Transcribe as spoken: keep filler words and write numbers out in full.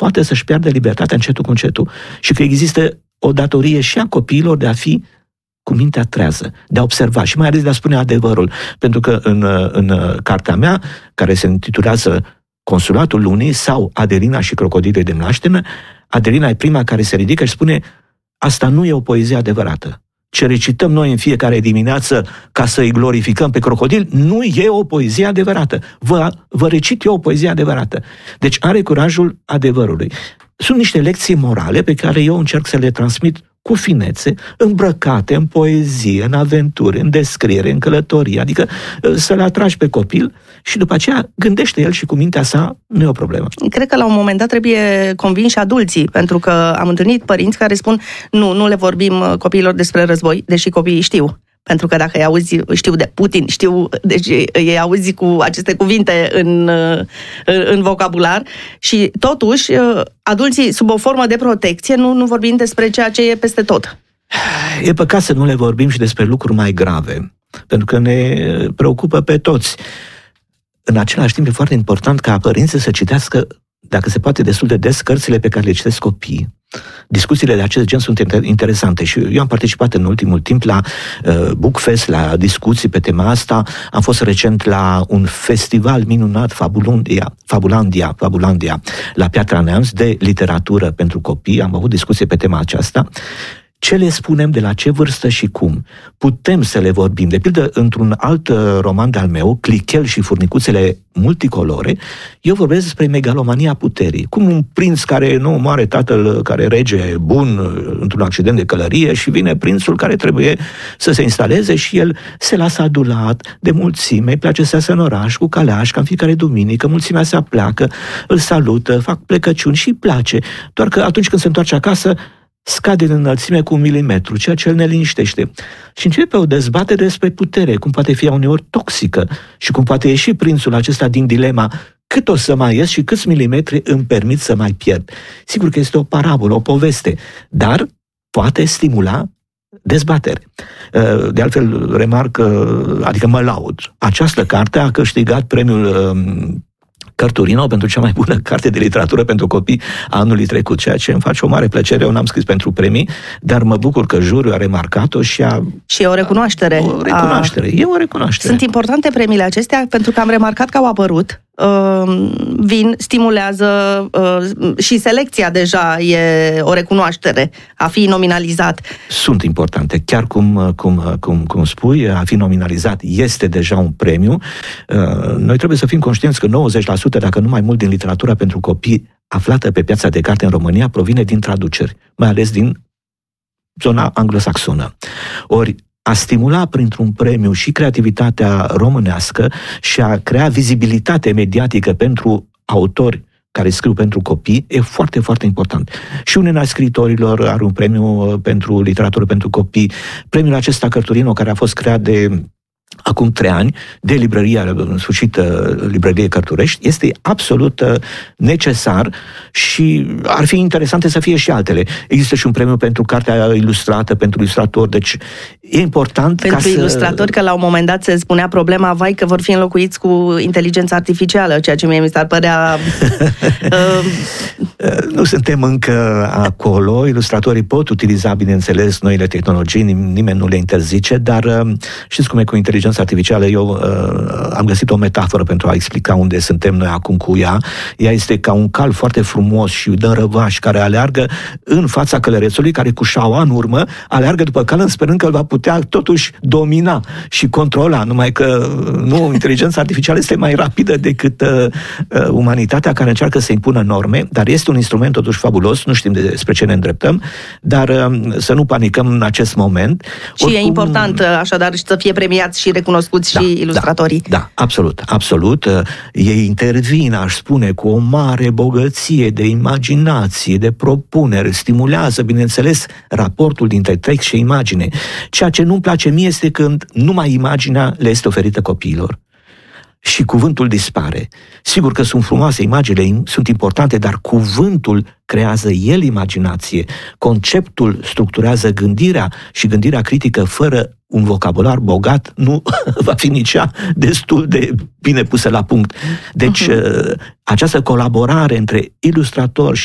poate să-și piardă libertatea încetul cu încetul și că există o datorie și a copiilor de a fi cu mintea trează, de a observa și mai ales de a spune adevărul. Pentru că în, în cartea mea, care se intitulează Consulatul Lunii sau Adelina și crocodilii de mlaștină, Adelina e prima care se ridică și spune: asta nu e o poezie adevărată. Ce recităm noi în fiecare dimineață ca să-i glorificăm pe crocodil, nu e o poezie adevărată. Vă, vă recit eu o poezie adevărată. Deci are curajul adevărului. Sunt niște lecții morale pe care eu încerc să le transmit cu finețe, îmbrăcate în poezie, în aventuri, în descriere, în călătorie, adică să-l atragi pe copil și după aceea gândește el și cu mintea sa, nu e o problemă. Cred că la un moment dat trebuie convinși adulții, pentru că am întâlnit părinți care spun nu, nu le vorbim copiilor despre război, deși copiii știu. Pentru că dacă îi auzi, știu de Putin, știu, deci îi auzi cu aceste cuvinte în, în vocabular și totuși adulții, sub o formă de protecție, nu, nu vorbim despre ceea ce e peste tot. E păcat să nu le vorbim și despre lucruri mai grave, pentru că ne preocupă pe toți. În același timp e foarte important ca părinții să citească, dacă se poate, destul de des cărțile pe care le citesc copiii. Discuțiile de acest gen sunt interesante și eu am participat în ultimul timp la uh, Bookfest, la discuții pe tema asta. Am fost recent la un festival minunat, Fabulandia, Fabulandia, Fabulandia la Piatra Neamț, de literatură pentru copii. Am avut discuții pe tema aceasta. Ce le spunem, de la ce vârstă și cum? Putem să le vorbim. De pildă, într-un alt roman de-al meu, Clichel și furnicuțele multicolore, eu vorbesc despre megalomania puterii. Cum un prinț care nu omoare tatăl care rege bun într-un accident de călărie și vine prințul care trebuie să se instaleze și el se lasă adulat de mulțime, îi place să iasă în oraș cu caleașca în fiecare duminică, mulțimea se apleacă, îl salută, fac plecăciuni și îi place. Doar că atunci când se întoarce acasă, scade în înălțime cu un milimetru, ceea ce îl neliniștește. Și începe o dezbatere despre putere, cum poate fi uneori toxică și cum poate ieși prințul acesta din dilema: cât o să mai ies și câți milimetri îmi permit să mai pierd. Sigur că este o parabolă, o poveste, dar poate stimula dezbatere. De altfel, remarc, adică mă laud. Această carte a câștigat premiul Cărturino pentru cea mai bună carte de literatură pentru copii a anului trecut, ceea ce îmi face o mare plăcere. Eu n-am scris pentru premii, dar mă bucur că juriul a remarcat-o și a... Și e o recunoaștere. O recunoaștere, a... e o recunoaștere. Sunt importante premiile acestea pentru că am remarcat că au apărut, uh, vin, stimulează uh, și selecția deja e o recunoaștere, a fi nominalizat. Sunt importante, chiar cum, cum, cum, cum spui, a fi nominalizat este deja un premiu. Uh, noi trebuie să fim conștienți că nouăzeci la sută, dacă nu mai mult, din literatura pentru copii aflată pe piața de carte în România provine din traduceri, mai ales din zona anglosaxonă. Ori a stimula printr-un premiu și creativitatea românească și a crea vizibilitate mediatică pentru autori care scriu pentru copii e foarte, foarte important. Și Uniunea Scriitorilor are un premiu pentru literatură pentru copii. Premiul acesta Cărturino, care a fost creat de acum trei ani, de librăria, în sfârșit, librărie Cărturești, este absolut necesar și ar fi interesante să fie și altele. Există și un premiu pentru cartea ilustrată, pentru ilustratori, deci e important pentru ca ilustratori, să... că la un moment dat se spunea problema, vai că vor fi înlocuiți cu inteligența artificială, ceea ce mie mi s-ar părea... uh... Nu suntem încă acolo, ilustratorii pot utiliza, bineînțeles, noile tehnologii, nimeni nu le interzice, dar știți cum e cu inteligența artificială, eu uh, am găsit o metaforă pentru a explica unde suntem noi acum cu ea. Ea este ca un cal foarte frumos și dă răvaș care aleargă în fața călărețului, care cu șaua în urmă aleargă după cal, sperând că îl va putea totuși domina și controla, numai că nu, inteligența artificială este mai rapidă decât uh, uh, umanitatea, care încearcă să impună norme, dar este un instrument totuși fabulos, nu știm despre ce ne îndreptăm, dar uh, să nu panicăm în acest moment. Și Oricum, e important așadar să fie premiați și recunoscuți da, și ilustratorii. Da, da, absolut, absolut. Ei intervin, aș spune, cu o mare bogăție de imaginație, de propuneri, stimulează, bineînțeles, raportul dintre text și imagine. Ceea ce nu-mi place mie este când numai imaginea le este oferită copiilor și cuvântul dispare. Sigur că sunt frumoase imaginile, sunt importante, dar cuvântul creează el imaginație. Conceptul structurează gândirea și gândirea critică fără un vocabular bogat nu va fi nici ea destul de bine pusă la punct. Deci, uh-huh. această colaborare între ilustratori